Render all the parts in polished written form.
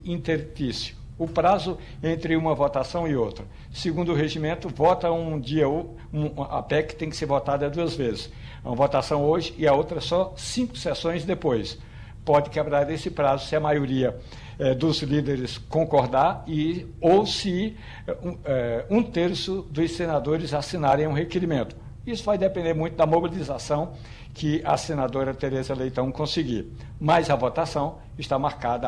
interstício. O prazo entre uma votação e outra. Segundo o regimento, vota um dia, a PEC tem que ser votada 2 vezes. Uma votação hoje e a outra só 5 sessões depois. Pode quebrar esse prazo se a maioria dos líderes concordar ou se 1/3 dos senadores assinarem um requerimento. Isso vai depender muito da mobilização que a senadora Tereza Leitão conseguir. Mas a votação está marcada,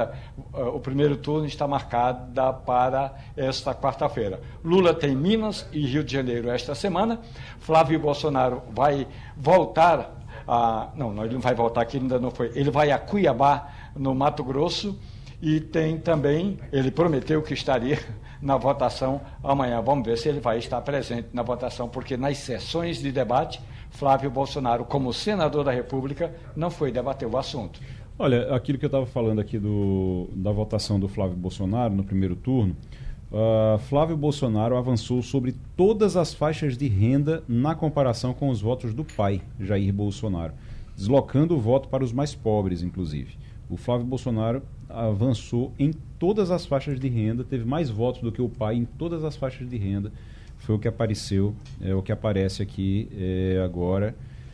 o primeiro turno está marcada para esta quarta-feira. Lula tem Minas e Rio de Janeiro esta semana. Flávio Bolsonaro vai voltar Não, ele não vai voltar aqui, ainda não foi. Ele vai a Cuiabá, no Mato Grosso, e tem também, ele prometeu que estaria na votação amanhã. Vamos ver se ele vai estar presente na votação, porque nas sessões de debate, Flávio Bolsonaro, como senador da República, não foi debater o assunto. Olha, aquilo que eu estava falando aqui da votação do Flávio Bolsonaro no primeiro turno, Flávio Bolsonaro avançou sobre todas as faixas de renda na comparação com os votos do pai, Jair Bolsonaro, deslocando o voto para os mais pobres, inclusive. O Flávio Bolsonaro avançou em todas as faixas de renda, teve mais votos do que o pai em todas as faixas de renda. Foi o que apareceu, o que aparece aqui agora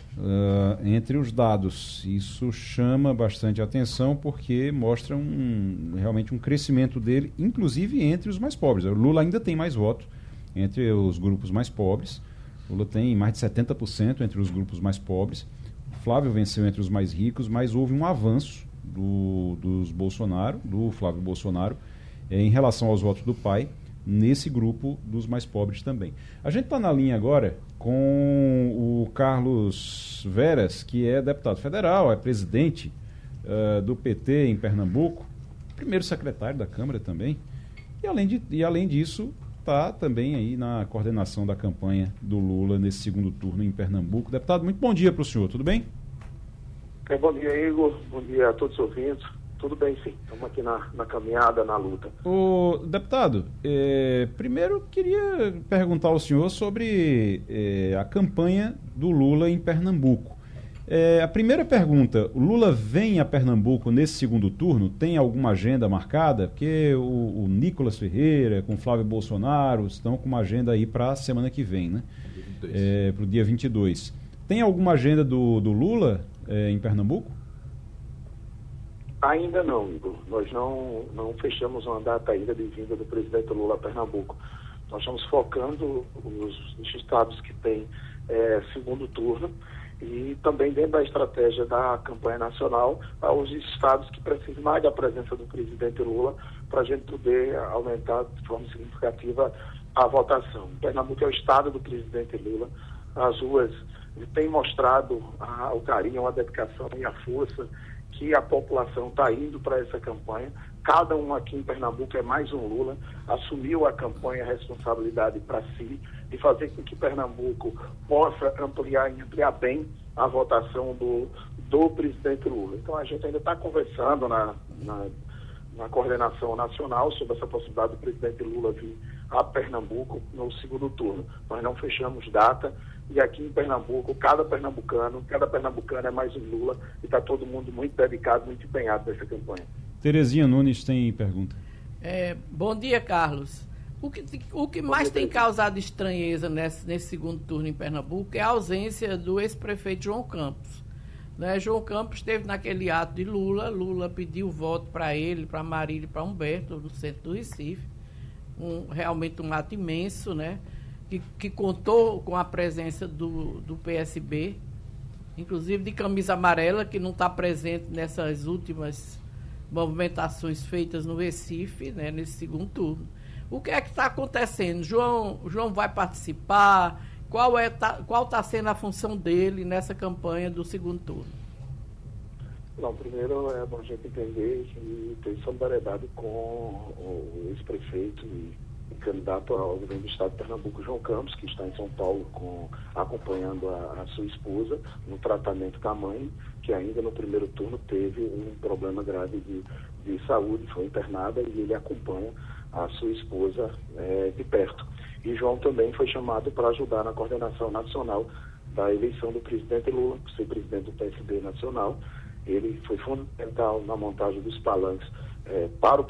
entre os dados. Isso chama bastante atenção porque mostra realmente um crescimento dele, inclusive entre os mais pobres. O Lula ainda tem mais votos entre os grupos mais pobres. O Lula tem mais de 70% entre os grupos mais pobres. O Flávio venceu entre os mais ricos, mas houve um avanço do Flávio Bolsonaro, em relação aos votos do pai, nesse grupo dos mais pobres também. A gente está na linha agora com o Carlos Veras, que é deputado federal, é presidente do PT em Pernambuco, primeiro secretário da Câmara também, e além disso está também aí na coordenação da campanha do Lula nesse segundo turno em Pernambuco. Deputado, muito bom dia para o senhor, tudo bem? Bom dia, Igor. Bom dia a todos os ouvintes. Tudo bem, sim. Estamos aqui na caminhada, na luta. O deputado, primeiro queria perguntar ao senhor sobre a campanha do Lula em Pernambuco. A primeira pergunta, o Lula vem a Pernambuco nesse segundo turno? Tem alguma agenda marcada? Porque o Nicolas Ferreira com o Flávio Bolsonaro estão com uma agenda aí para a semana que vem, né? Para o dia 22. Tem alguma agenda do Lula em Pernambuco? Ainda não, Igor. Nós não fechamos uma data ainda de vinda do presidente Lula a Pernambuco. Nós estamos focando os estados que têm segundo turno e também dentro da estratégia da campanha nacional, os estados que precisam mais da presença do presidente Lula para a gente poder aumentar de forma significativa a votação. Pernambuco é o estado do presidente Lula. As ruas têm mostrado o carinho, a dedicação e a força que a população está indo para essa campanha. Cada um aqui em Pernambuco é mais um Lula, assumiu a campanha, a responsabilidade para si, de fazer com que Pernambuco possa ampliar bem a votação do presidente Lula. Então a gente ainda está conversando na coordenação nacional sobre essa possibilidade do presidente Lula vir a Pernambuco no segundo turno. Nós não fechamos data e aqui em Pernambuco, cada pernambucano é mais um Lula e está todo mundo muito dedicado, muito empenhado nessa campanha. Terezinha Nunes tem pergunta. Bom dia, Carlos. O que mais tem causado estranheza nesse segundo turno em Pernambuco é a ausência do ex-prefeito João Campos. João Campos esteve naquele ato de Lula pediu voto para ele, para Marília e para Humberto, do centro do Recife. Realmente um ato imenso, né? Que contou com a presença do PSB, inclusive de camisa amarela, que não está presente nessas últimas movimentações feitas no Recife, né, nesse segundo turno. O que é que está acontecendo? João vai participar? Qual está sendo a função dele nessa campanha do segundo turno? Não, primeiro é bom a gente entender que tem solidariedade com o ex-prefeito e candidato ao governo do estado de Pernambuco, João Campos, que está em São Paulo acompanhando a sua esposa no tratamento da mãe, que ainda no primeiro turno teve um problema grave de saúde, foi internada e ele acompanha a sua esposa de perto. E João também foi chamado para ajudar na coordenação nacional da eleição do presidente Lula, por ser presidente do PSB nacional. Ele foi fundamental na montagem dos palanques para o